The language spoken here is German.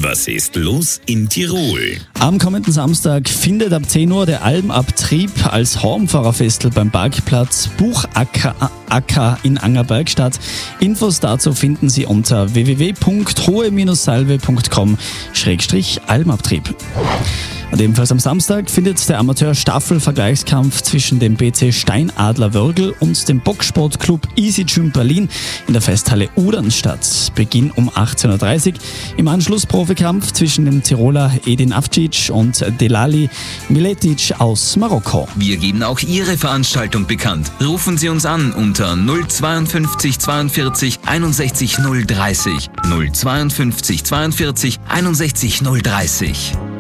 Was ist los in Tirol? Am kommenden Samstag findet ab 10 Uhr der Almabtrieb als Hornfahrerfestel beim Parkplatz Buchacker in Angerberg statt. Infos dazu finden Sie unter www.hohe-salve.com/Almabtrieb. Und ebenfalls am Samstag findet der Amateur-Staffel-Vergleichskampf zwischen dem BC Steinadler Wörgl und dem Boxsportclub Easy Gym Berlin in der Festhalle Udern statt. Beginn um 18.30 Uhr. Im Anschluss Profikampf zwischen dem Tiroler Edin Avcic und Delali Miletic aus Marokko. Wir geben auch Ihre Veranstaltung bekannt. Rufen Sie uns an unter 052 42 61 030. 052 42 61 030.